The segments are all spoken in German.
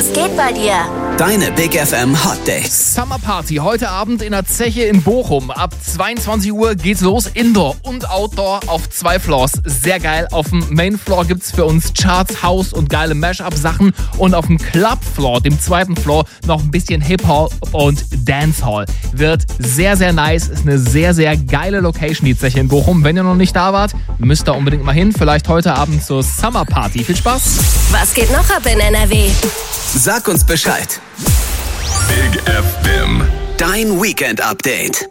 Was geht bei dir? Deine Big FM Hot Days. Summer Party heute Abend in der Zeche in Bochum. Ab 22 Uhr geht's los. Indoor und Outdoor auf 2 Floors. Sehr geil. Auf dem Main Floor gibt's für uns Charts, House und geile Mashup-Sachen. Und auf dem Club Floor, dem 2. Floor, noch ein bisschen Hip-Hop und Dancehall. Wird sehr, sehr nice. Ist eine sehr, sehr geile Location, die Zeche in Bochum. Wenn ihr noch nicht da wart, müsst ihr unbedingt mal hin. Vielleicht heute Abend zur Summer Party. Viel Spaß. Was geht noch ab in NRW? Sag uns Bescheid. Big FM. Dein Weekend-Update.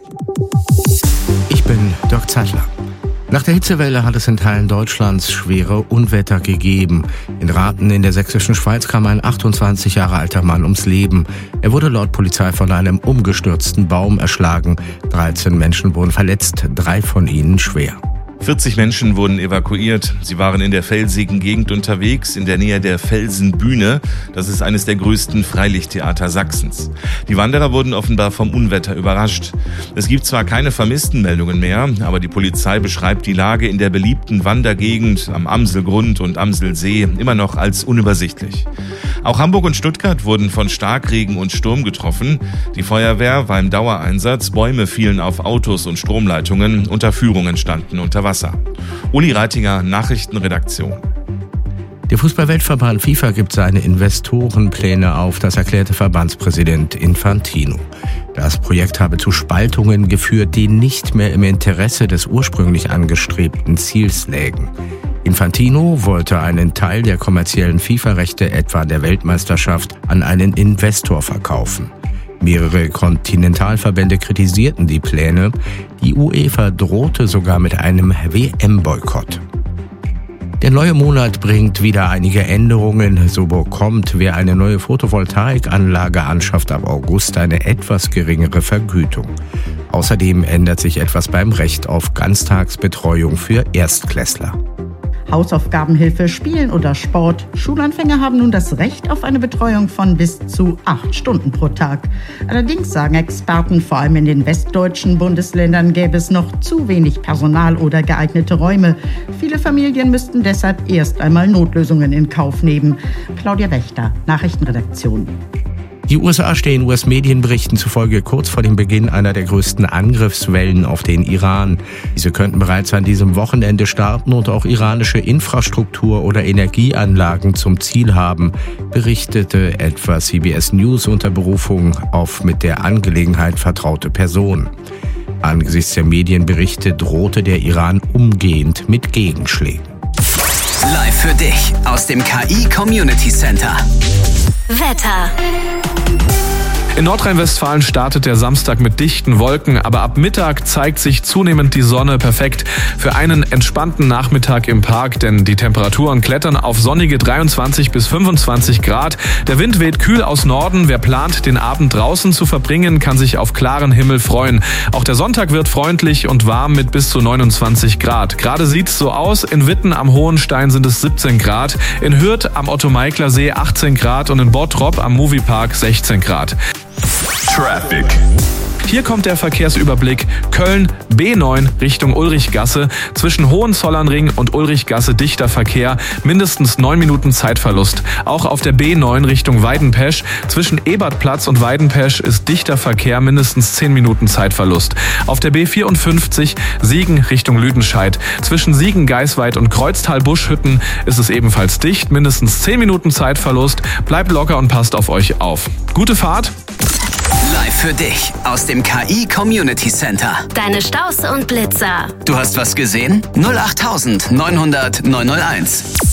Ich bin Dirk Zeitler. Nach der Hitzewelle hat es in Teilen Deutschlands schwere Unwetter gegeben. In Rathen in der sächsischen Schweiz kam ein 28 Jahre alter Mann ums Leben. Er wurde laut Polizei von einem umgestürzten Baum erschlagen. 13 Menschen wurden verletzt, 3 von ihnen schwer. 40 Menschen wurden evakuiert. Sie waren in der felsigen Gegend unterwegs, in der Nähe der Felsenbühne. Das ist eines der größten Freilichttheater Sachsens. Die Wanderer wurden offenbar vom Unwetter überrascht. Es gibt zwar keine Vermisstenmeldungen mehr, aber die Polizei beschreibt die Lage in der beliebten Wandergegend am Amselgrund und Amselsee immer noch als unübersichtlich. Auch Hamburg und Stuttgart wurden von Starkregen und Sturm getroffen. Die Feuerwehr war im Dauereinsatz, Bäume fielen auf Autos und Stromleitungen, Unterführungen standen unter Wasser. Uli Reitinger, Nachrichtenredaktion. Der Fußballweltverband FIFA gibt seine Investorenpläne auf, das erklärte Verbandspräsident Infantino. Das Projekt habe zu Spaltungen geführt, die nicht mehr im Interesse des ursprünglich angestrebten Ziels lägen. Infantino wollte einen Teil der kommerziellen FIFA-Rechte, etwa der Weltmeisterschaft, an einen Investor verkaufen. Mehrere Kontinentalverbände kritisierten die Pläne. Die UEFA drohte sogar mit einem WM-Boykott. Der neue Monat bringt wieder einige Änderungen. So bekommt, wer eine neue Photovoltaikanlage anschafft, ab August eine etwas geringere Vergütung. Außerdem ändert sich etwas beim Recht auf Ganztagsbetreuung für Erstklässler. Hausaufgabenhilfe, Spielen oder Sport. Schulanfänger haben nun das Recht auf eine Betreuung von bis zu 8 Stunden pro Tag. Allerdings sagen Experten, vor allem in den westdeutschen Bundesländern gäbe es noch zu wenig Personal oder geeignete Räume. Viele Familien müssten deshalb erst einmal Notlösungen in Kauf nehmen. Claudia Wächter, Nachrichtenredaktion. Die USA stehen US-Medienberichten zufolge kurz vor dem Beginn einer der größten Angriffswellen auf den Iran. Diese könnten bereits an diesem Wochenende starten und auch iranische Infrastruktur oder Energieanlagen zum Ziel haben, berichtete etwa CBS News unter Berufung auf mit der Angelegenheit vertraute Personen. Angesichts der Medienberichte drohte der Iran umgehend mit Gegenschlägen. Live für dich aus dem KI Community Center. Wetter. In Nordrhein-Westfalen startet der Samstag mit dichten Wolken, aber ab Mittag zeigt sich zunehmend die Sonne, perfekt für einen entspannten Nachmittag im Park, denn die Temperaturen klettern auf sonnige 23 bis 25 Grad. Der Wind weht kühl aus Norden. Wer plant, den Abend draußen zu verbringen, kann sich auf klaren Himmel freuen. Auch der Sonntag wird freundlich und warm mit bis zu 29 Grad. Gerade sieht es so aus, in Witten am Hohenstein sind es 17 Grad, in Hürth am Otto-Meikler-See 18 Grad und in Bottrop am Moviepark 16 Grad. Traffic. Hier kommt der Verkehrsüberblick. Köln B9 Richtung Ulrichgasse. Zwischen Hohenzollernring und Ulrichgasse dichter Verkehr. Mindestens 9 Minuten Zeitverlust. Auch auf der B9 Richtung Weidenpesch. Zwischen Ebertplatz und Weidenpesch ist dichter Verkehr. Mindestens 10 Minuten Zeitverlust. Auf der B54 Siegen Richtung Lüdenscheid. Zwischen Siegen, Geisweid und Kreuztal-Buschhütten ist es ebenfalls dicht. Mindestens 10 Minuten Zeitverlust. Bleibt locker und passt auf euch auf. Gute Fahrt! Live für dich aus dem KI Community Center. Deine Staus und Blitzer. Du hast was gesehen? 08900 901.